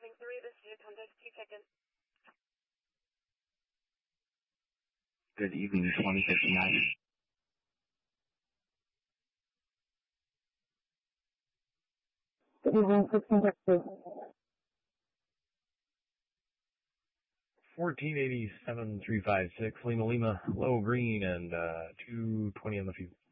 Crossing 3, this is contact 2 check-in. Good evening, 2059. Good evening, 1487-356, Lima, low green, and 220 on the fuel.